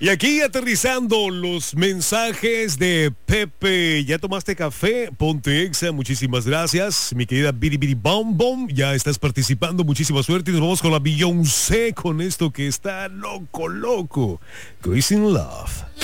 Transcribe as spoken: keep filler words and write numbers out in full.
Y aquí aterrizando los mensajes de Pepe. ¿Ya tomaste café? Ponte Exa. Muchísimas gracias. Mi querida Biri Biri Bom Bom. Ya estás participando. Muchísima suerte. Y nos vamos con la Beyoncé con esto que está loco, loco. Crazy in Love.